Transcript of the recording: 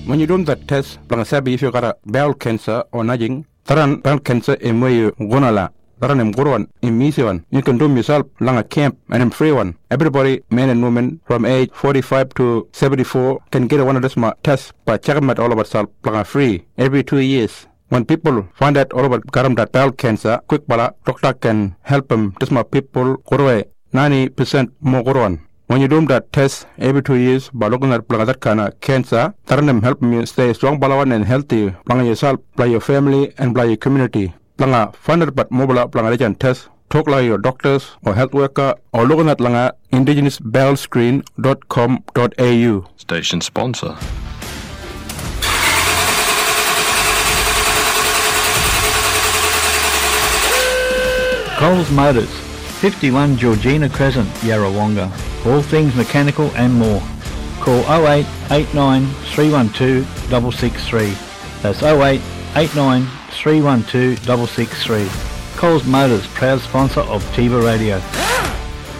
When you do that test, sabi if you got a bowel cancer or nothing, taran bowel cancer in way you gonala. Taran mguruan in misiwan. You can do yourself lang a camp and in free one. Everybody, men and women from age 45 to 74 can get one of this tests by checking all about self free every 2 years. When people find out all about that bowel cancer, quick bala doctor can help them. This people go 90% more guruan. When you do that test every 2 years by looking at that kind of cancer, taran help you stay strong balawan and healthy. Planga yourself, play your family and play your community. Planga find out about mobile planga test. Talk like your doctors or health worker or looking at langa indigenousbowelscreen.com.au. Station sponsor. Coles Motors, 51 Georgina Crescent, Yarrawonga. All things mechanical and more. Call 08 89 312 663. That's 08 89 312 663. Coles Motors, proud sponsor of Tiva Radio.